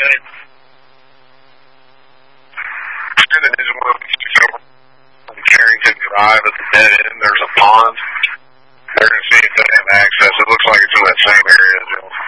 ahead. And then there's one on Carrington Drive at the dead end. There's a pond.